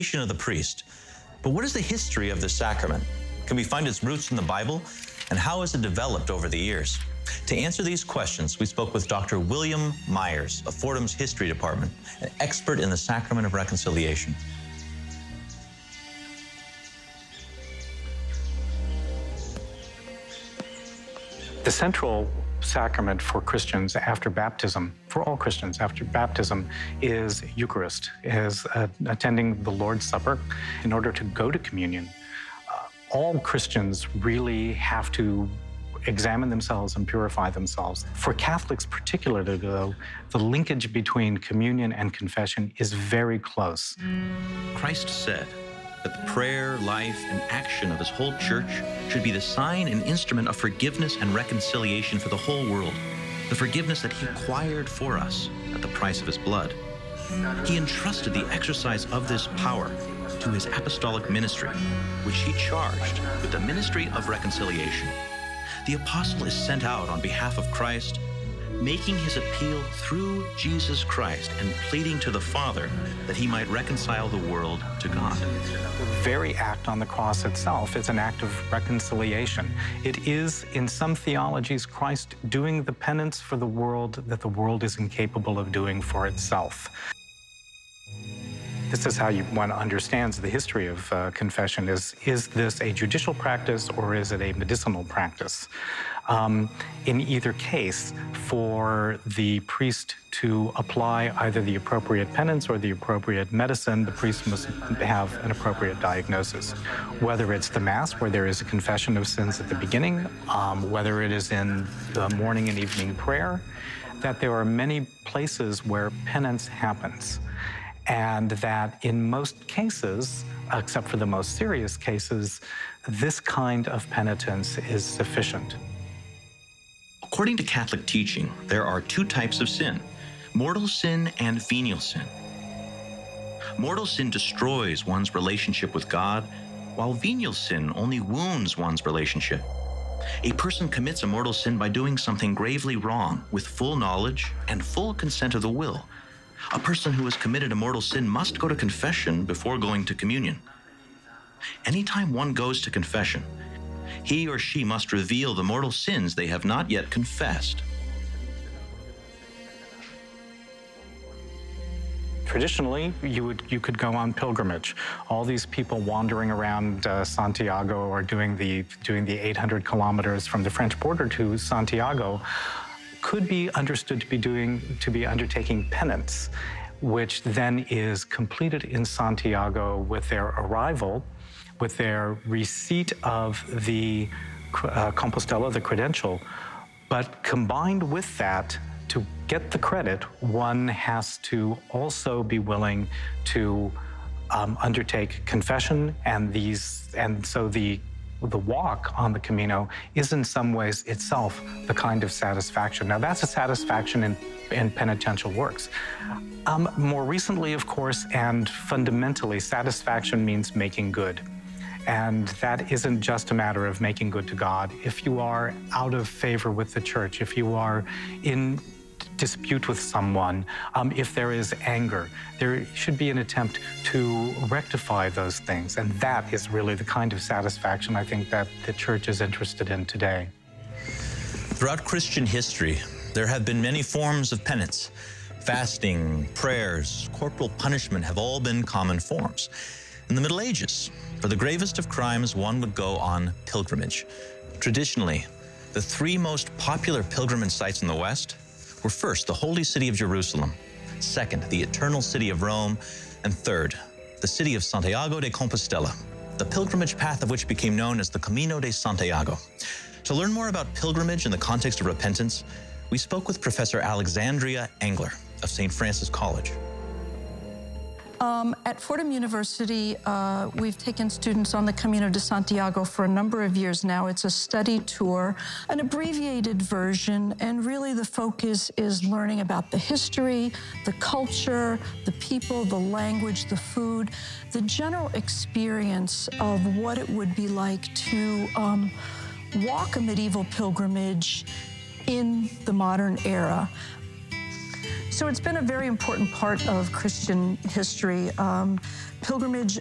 of the priest. But what is the history of this sacrament? Can we find its roots in the Bible? And how has it developed over the years? To answer these questions, we spoke with Dr. William Myers of Fordham's History Department, an expert in the Sacrament of Reconciliation. The central sacrament for Christians after baptism, for all Christians after baptism, is Eucharist, is attending the Lord's Supper. In order to go to communion, all Christians really have to examine themselves and purify themselves. For Catholics particularly, though, the linkage between communion and confession is very close. Christ said that the prayer, life, and action of his whole church should be the sign and instrument of forgiveness and reconciliation for the whole world, the forgiveness that he acquired for us at the price of his blood. He entrusted the exercise of this power to his apostolic ministry, which he charged with the ministry of reconciliation. The apostle is sent out on behalf of Christ, making his appeal through Jesus Christ and pleading to the Father that he might reconcile the world to God. The very act on the cross itself is an act of reconciliation. It is, in some theologies, Christ doing the penance for the world that the world is incapable of doing for itself. This is how one understands the history of confession. Is this a judicial practice or is it a medicinal practice? In either case, for the priest to apply either the appropriate penance or the appropriate medicine, the priest must have an appropriate diagnosis. Whether it's the Mass, where there is a confession of sins at the beginning, whether it is in the morning and evening prayer, that there are many places where penance happens. And that in most cases, except for the most serious cases, this kind of penitence is sufficient. According to Catholic teaching, there are two types of sin: mortal sin and venial sin. Mortal sin destroys one's relationship with God, while venial sin only wounds one's relationship. A person commits a mortal sin by doing something gravely wrong with full knowledge and full consent of the will. A person who has committed a mortal sin must go to confession before going to communion. Anytime one goes to confession, he or she must reveal the mortal sins they have not yet confessed. Traditionally, you could go on pilgrimage. All these people wandering around Santiago or doing the 800 kilometers from the French border to Santiago could be understood to be undertaking penance, which then is completed in Santiago with their arrival, with their receipt of the Compostela, the credential. But combined with that, to get the credit, one has to also be willing to undertake confession, and so the walk on the Camino is in some ways itself the kind of satisfaction. Now, that's a satisfaction in penitential works. More recently, of course, and fundamentally, satisfaction means making good. And that isn't just a matter of making good to God. If you are out of favor with the church, if you are in dispute with someone, if there is anger, there should be an attempt to rectify those things. And that is really the kind of satisfaction I think that the church is interested in today. Throughout Christian history, there have been many forms of penance. Fasting, prayers, corporal punishment have all been common forms. In the Middle Ages, for the gravest of crimes, one would go on pilgrimage. Traditionally, the three most popular pilgrimage sites in the West were first, the Holy City of Jerusalem; second, the Eternal City of Rome; and third, the city of Santiago de Compostela, the pilgrimage path of which became known as the Camino de Santiago. To learn more about pilgrimage in the context of repentance, we spoke with Professor Alexandria Engler of St. Francis College. At Fordham University, we've taken students on the Camino de Santiago for a number of years now. It's a study tour, an abbreviated version, and really the focus is learning about the history, the culture, the people, the language, the food, the general experience of what it would be like to walk a medieval pilgrimage in the modern era. So it's been a very important part of Christian history. Pilgrimage